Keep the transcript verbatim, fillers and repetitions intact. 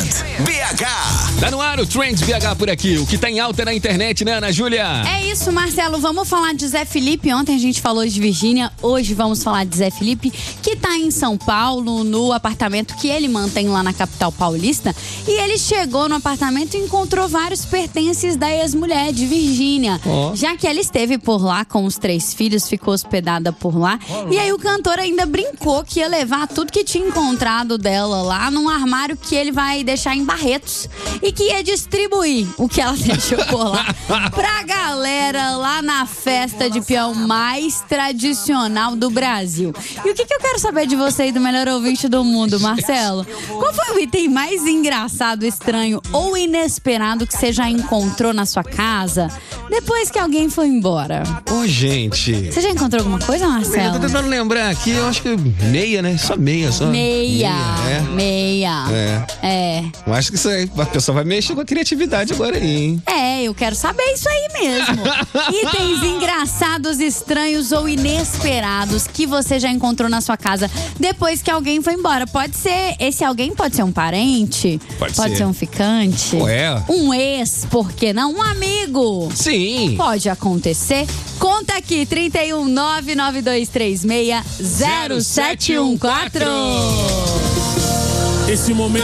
B H. Tá no ar o Trends B H por aqui. O que tá em alta na internet, né, Ana Júlia? É isso, Marcelo. Vamos falar de Zé Felipe. Ontem a gente falou de Virgínia. Hoje vamos falar de Zé Felipe, que tá em São Paulo, no apartamento que ele mantém lá na capital paulista. E ele chegou no apartamento e encontrou vários pertences da ex-mulher de Virgínia. Oh. Já que ela esteve por lá com os três filhos, ficou hospedada por lá. Oh. E aí o cantor ainda brincou que ia levar tudo que tinha encontrado dela lá num armário que ele vai deixar em Barretos. E que ia distribuir o que ela deixou por lá pra galera lá na festa de peão mais tradicional do Brasil. E o que, que eu quero saber de você e do melhor ouvinte do mundo, Marcelo? Qual foi o item mais engraçado, estranho ou inesperado que você já encontrou na sua casa depois que alguém foi embora? Ô, gente. Você já encontrou alguma coisa, Marcelo? Eu tô tentando lembrar aqui, eu acho que meia, né? Só meia, só. Meia. Meia. É. Meia. É. É. Eu acho que isso aí, a pessoa vai mexer com a criatividade agora aí, hein? É, eu quero saber isso aí mesmo. Itens engraçados, estranhos ou inesperados que você já encontrou na sua casa depois que alguém foi embora. Pode ser, esse alguém pode ser um parente, pode, pode ser. ser um ficante, Ué. um ex, por que não? Um amigo. Sim. Pode acontecer. Conta aqui, trinta e um, nove nove dois três seis, zero sete um quatro. Esse momento